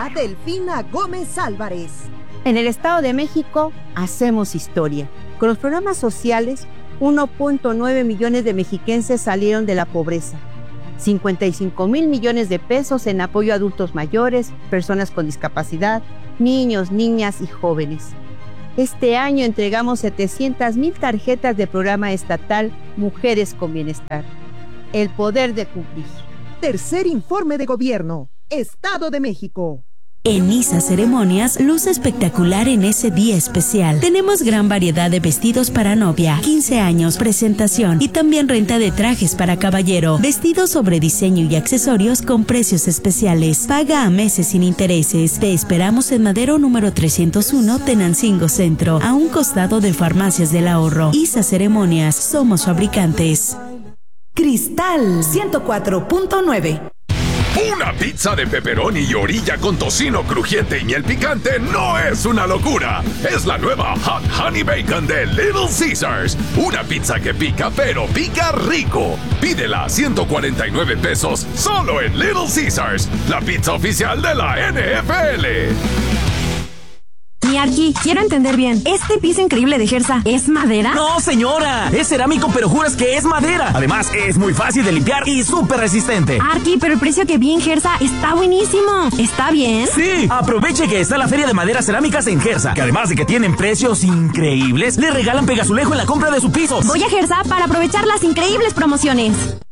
Presenta Delfina Gómez Álvarez. En el Estado de México hacemos historia. Con los programas sociales, 1.9 millones de mexiquenses salieron de la pobreza. 55,000 millones de pesos en apoyo a adultos mayores, personas con discapacidad, niños, niñas y jóvenes. Este año entregamos 700,000 tarjetas de programa estatal Mujeres con Bienestar. El poder de cumplir. Tercer informe de gobierno. Estado de México. En ISA Ceremonias, luce espectacular en ese día especial. Tenemos gran variedad de vestidos para novia, 15 años, presentación y también renta de trajes para caballero. Vestidos sobre diseño y accesorios con precios especiales. Paga a meses sin intereses. Te esperamos en Madero número 301, Tenancingo Centro, a un costado de Farmacias del Ahorro. ISA Ceremonias, somos fabricantes. Cristal 104.9. Una pizza de pepperoni y orilla con tocino crujiente y miel picante no es una locura. Es la nueva Hot Honey Bacon de Little Caesars. Una pizza que pica, pero pica rico. Pídela a 149 pesos solo en Little Caesars, la pizza oficial de la NFL. Mi Arqui, quiero entender bien. ¿Este piso increíble de Gersa es madera? No, señora. Es cerámico, pero juras que es madera. Además, es muy fácil de limpiar y súper resistente. Arqui, pero el precio que vi en Gersa está buenísimo. ¿Está bien? Sí. Aproveche que está la Feria de Maderas Cerámicas en Gersa, que además de que tienen precios increíbles, le regalan pegazulejo en la compra de su piso. Voy a Gersa para aprovechar las increíbles promociones.